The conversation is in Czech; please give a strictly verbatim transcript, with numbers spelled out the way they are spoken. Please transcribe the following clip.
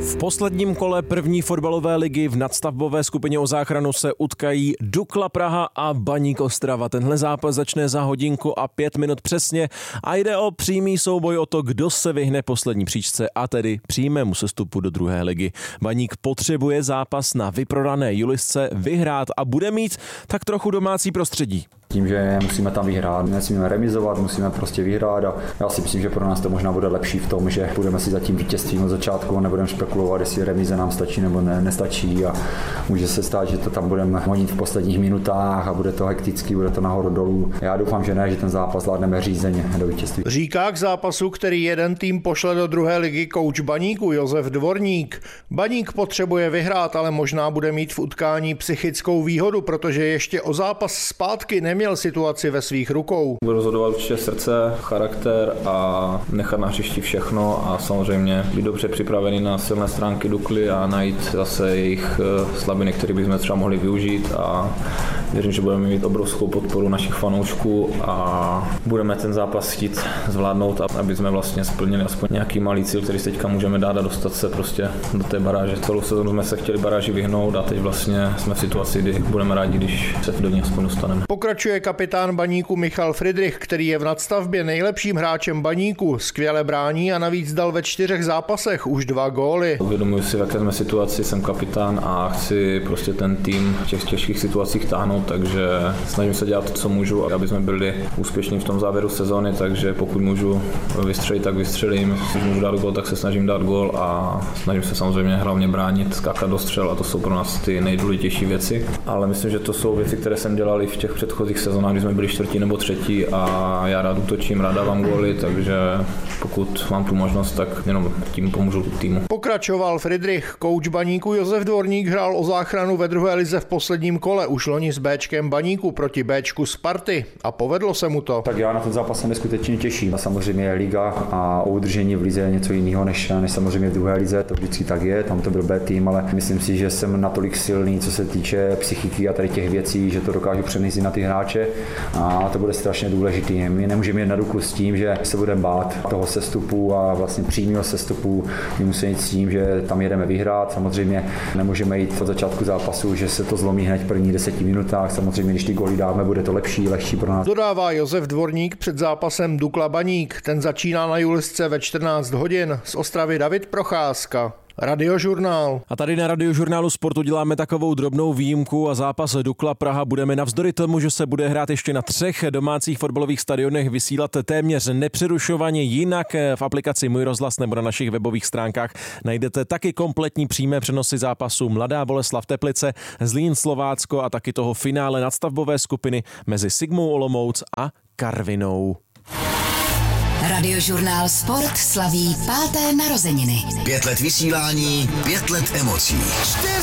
V posledním kole první fotbalové ligy v nadstavbové skupině o záchranu se utkají Dukla Praha a Baník Ostrava. Tenhle zápas začne za hodinku a pět minut přesně a jde o přímý souboj o to, kdo se vyhne poslední příčce a tedy přímému sestupu do druhé ligy. Baník potřebuje zápas na vyprodané Julisce vyhrát a bude mít tak trochu domácí prostředí. Tím, že musíme tam vyhrát, nesmíme remizovat, musíme prostě vyhrát a já si myslím, že pro nás to možná bude lepší v tom, že budeme si za tím vítězstvím od začátku a nebudeme spekulovat, jestli remize nám stačí nebo ne, nestačí a může se stát, že to tam budeme honit v posledních minutách a bude to hektický, bude to nahoru dolů. Já doufám, že ne, že ten zápas zvládneme řízeně do vítězství. Říká k zápasu, který jeden tým pošle do druhé ligy kouč Baníku Josef Dvorník. Baník potřebuje vyhrát, ale možná bude mít v utkání psychickou výhodu, protože ještě o zápas zpátky neměl měl situaci ve svých rukou. Budu rozhodovat určitě srdce, charakter a nechat na hřišti všechno a samozřejmě být dobře připravený na silné stránky Dukly a najít zase jejich slabiny, které bychom třeba mohli využít a věřím, že budeme mít obrovskou podporu našich fanoušků a budeme ten zápas chtít zvládnout, aby jsme vlastně splnili aspoň nějaký malý cíl, který teďka můžeme dát a dostat se prostě do té baráže. Celou sezonu jsme se chtěli baráži vyhnout a teď vlastně jsme v situaci, kdy budeme rádi, když se do ní aspoň dostaneme. Pokračuje kapitán Baníku Michal Friedrich, který je v nadstavbě nejlepším hráčem Baníku, skvěle brání a navíc dal ve čtyřech zápasech už dva góly. Uvědomuji si, v jaké jsme situaci, jsem kapitán a chci prostě ten tým v těch těžkých situacích táhnout, takže snažím se dělat to, co můžu, aby jsme byli úspěšní v tom závěru sezóny, takže pokud můžu vystřelit, tak vystřelím, když můžu dát gól, tak se snažím dát gól a snažím se samozřejmě hlavně bránit, skákat do střel a to jsou pro nás ty nejdůležitější věci, ale myslím, že to jsou věci, které jsem dělal i v těch předchozích sezónách, kdy jsme byli čtvrtí nebo třetí a já rád útočím, rád dávám góly, takže pokud mám tu možnost, tak jenom tím pomůžu týmu. Pokračoval Friedrich, kouč Baníku Josef Dvorník hrál o záchranu ve druhé lize v posledním kole už loni s Béčkem Baníku proti Béčku Sparty a povedlo se mu to. Tak já na ten zápas se neskutečně těším. Samozřejmě liga a o udržení v lize je něco jiného než, než samozřejmě v druhé lize, to vždycky tak je, tam to byl B tým, ale myslím si, že jsem natolik silný, co se týče psychiky a tady těch věcí, že to dokážu přenést na ty hráče a to bude strašně důležité. My nemůžeme jít na ruku s tím, že se budeme bát toho sestupu a vlastně přímého sestupu. My musíme jít s tím, že tam jedeme vyhrát. Samozřejmě nemůžeme jít od začátku zápasu, že se to zlomí hned v prvních deseti minutách. Samozřejmě, když ty góly dáme, bude to lepší, lehčí pro nás. Dodává Josef Dvorník před zápasem Dukla Baník. Ten začíná na Julisce ve čtrnáct hodin. Z Ostravy David Procházka. Radiožurnál. A tady na Radiožurnálu Sportu děláme takovou drobnou výjimku a zápas Dukla Praha budeme navzdory tomu, že se bude hrát ještě na třech domácích fotbalových stadionech, vysílat téměř nepřerušovaně. Jinak v aplikaci Můj rozhlas nebo na našich webových stránkách najdete taky kompletní přímé přenosy zápasu Mladá Boleslav Teplice, Zlín Slovácko a taky toho finále nadstavbové skupiny mezi Sigmou Olomouc a Karvinou. Radiožurnál Sport slaví páté narozeniny. Pět let vysílání, pět let emocí.